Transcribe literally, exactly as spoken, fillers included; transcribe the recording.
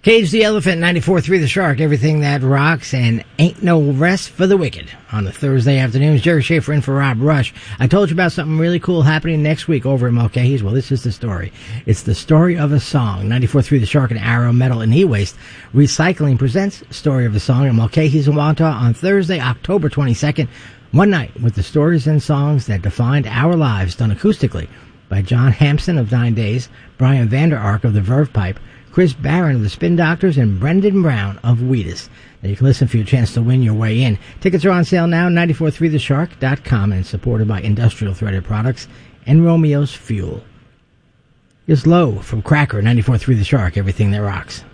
Cage the Elephant, ninety-four point three The Shark, everything that rocks, and ain't no rest for the wicked. On the Thursday afternoons, Jerry Schaefer in for Rob Rush. I told you about something really cool happening next week over at Mulcahy's. Well, this is the story. It's the story of a song. ninety-four point three The Shark and Arrow Metal and E-Waste Recycling presents Story of a Song at Mulcahy's in Wantagh on Thursday, October twenty-second. One night with the stories and songs that defined our lives, done acoustically by John Hampson of Nine Days, Brian Vander Ark of the Verve Pipe, Chris Barron of the Spin Doctors, and Brendan Brown of Wheatus. Now you can listen for your chance to win your way in. Tickets are on sale now, ninety-four three the shark dot com, and supported by Industrial Threaded Products and Romeo's Fuel. Here's Low from Cracker, ninety-four point three The Shark, everything that rocks.